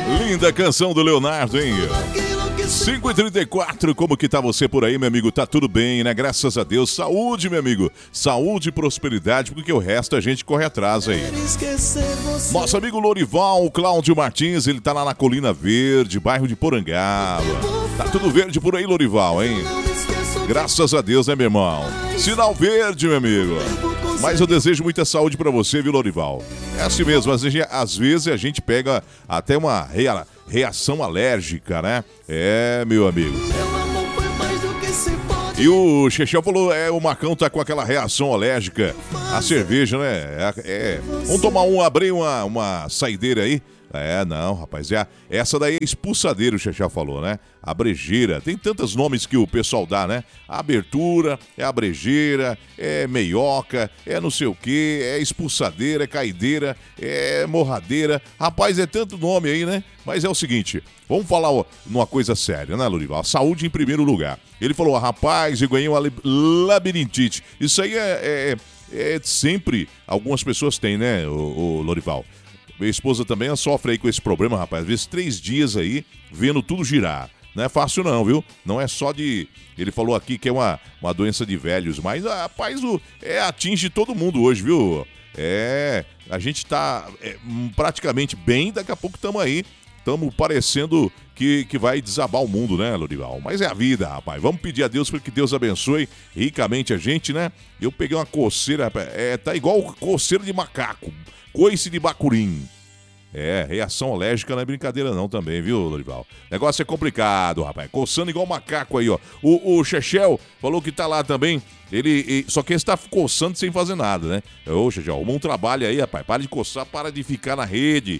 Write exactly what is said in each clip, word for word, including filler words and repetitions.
Linda canção do Leonardo, hein? cinco e trinta e quatro, como que tá você por aí, meu amigo? Tá tudo bem, né? Graças a Deus. Saúde, meu amigo. Saúde e prosperidade, porque o resto a gente corre atrás aí. Nosso amigo Lorival Cláudio Martins, ele tá lá na Colina Verde, bairro de Porangaba. Tá tudo verde por aí, Lorival, hein? Graças a Deus, né, meu irmão? Sinal verde, meu amigo. Mas eu desejo muita saúde pra você, viu, Lorival? É assim mesmo, às vezes, às vezes a gente pega até uma rea, reação alérgica, né? É, meu amigo. E o Chechel falou, é, o Macão tá com aquela reação alérgica à cerveja, né? É, é. Vamos tomar um, abrir uma, uma saideira aí? É, não, rapaz, é, essa daí é expulsadeira, o Chechel falou, né? A brejeira, tem tantos nomes que o pessoal dá, né? A abertura, é a brejeira, é meioca, é não sei o quê, é expulsadeira, é caideira, é morradeira. Rapaz, é tanto nome aí, né? Mas é o seguinte, vamos falar ó, numa coisa séria, né, Lorival? A saúde em primeiro lugar. Ele falou, rapaz, eu ganhei uma labirintite. Isso aí é, é, é sempre, algumas pessoas têm, né, o, o Lorival? Minha esposa também sofre aí com esse problema, rapaz. Às vezes três dias aí, vendo tudo girar. Não é fácil não, viu? Não é só de... Ele falou aqui que é uma, uma doença de velhos, mas, rapaz, o, é, atinge todo mundo hoje, viu? É, a gente tá é, praticamente bem, daqui a pouco estamos aí. Estamos parecendo que, que vai desabar o mundo, né, Lorival? Mas é a vida, rapaz. Vamos pedir a Deus para que Deus abençoe ricamente a gente, né? Eu peguei uma coceira, rapaz. É, tá igual coceira de macaco. Coice de bacurim. É, reação alérgica não é brincadeira não também, viu, Lorival? Negócio é complicado, rapaz. Coçando igual macaco aí, ó. O, o Chechel falou que tá lá também. Ele, ele só que ele está coçando sem fazer nada, né? Ô, Chechel, arruma um trabalho aí, rapaz. Para de coçar, para de ficar na rede.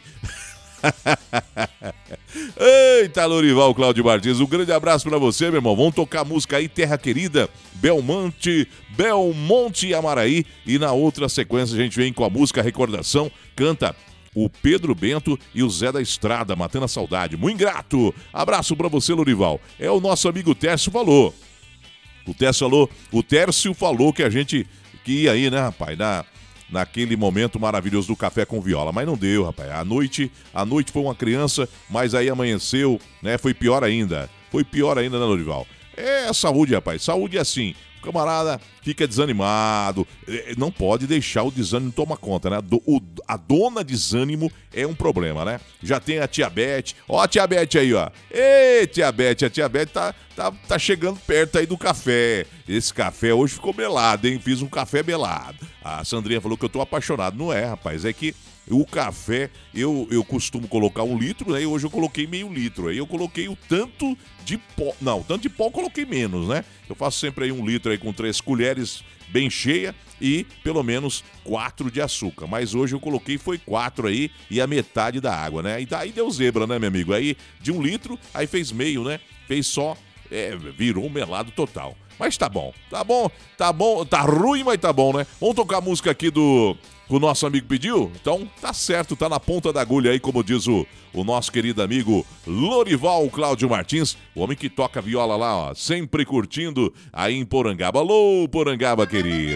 Eita, Lorival Cláudio Martins, um grande abraço pra você, meu irmão. Vamos tocar música aí, Terra Querida, Belmonte, Belmonte e Amaraí. E na outra sequência a gente vem com a música Recordação. Canta o Pedro Bento e o Zé da Estrada, Matando a Saudade. Muito grato. Abraço pra você, Lorival. É o nosso amigo Tércio falou. O Tércio falou, o Tércio falou que a gente que ia aí, né, rapaz, na... naquele momento maravilhoso do café com viola, mas não deu, rapaz. A noite, a noite foi uma criança, mas aí amanheceu, né? Foi pior ainda. Foi pior ainda, né, Lorival? É saúde, rapaz. Saúde é assim. O camarada fica desanimado. Não pode deixar o desânimo tomar conta, né? O, a dona desânimo é um problema, né? Já tem a tia Beth. Ó a tia Beth aí, ó. Ei, tia Beth. A tia Beth tá, tá, tá chegando perto aí do café. Esse café hoje ficou belado, hein? Fiz um café belado. A Sandrinha falou que eu tô apaixonado. Não é, rapaz. É que o café, eu, eu costumo colocar um litro, né? E hoje eu coloquei meio litro. Aí eu coloquei o tanto de pó. Não, tanto de pó eu coloquei menos, né? Eu faço sempre aí um litro aí com três colheres bem cheia e pelo menos quatro de açúcar. Mas hoje eu coloquei foi quatro aí e a metade da água, né? E daí deu zebra, né, meu amigo? Aí de um litro, aí fez meio, né? Fez só, é, virou um melado total. Mas tá bom, tá bom, tá bom, tá ruim, mas tá bom, né? Vamos tocar a música aqui do que o nosso amigo pediu? Então tá certo, tá na ponta da agulha aí, como diz o, o nosso querido amigo Lorival Cláudio Martins, o homem que toca viola lá, ó, sempre curtindo aí em Porangaba. Alô, Porangaba, querido.